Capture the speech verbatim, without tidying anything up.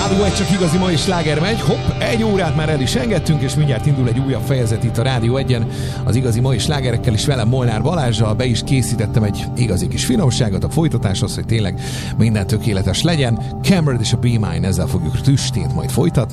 Rádió egy csak igazi mai sláger megy. Hopp, egy órát már el is engedtünk, és mindjárt indul egy újabb fejezet itt a Rádió egyen az igazi mai slágerekkel, is velem Molnár Balázsral. Be is készítettem egy igazi kis finomságot a folytatáshoz, hogy tényleg minden tökéletes legyen. Cameron és a Be Mine, ezzel fogjuk tüstént majd folytatni.